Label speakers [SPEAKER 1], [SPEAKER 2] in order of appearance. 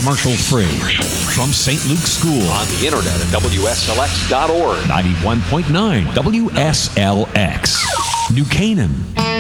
[SPEAKER 1] commercial-free. From St. Luke's School.
[SPEAKER 2] On the internet at WSLX.org.
[SPEAKER 1] 91.9 WSLX. New Canaan.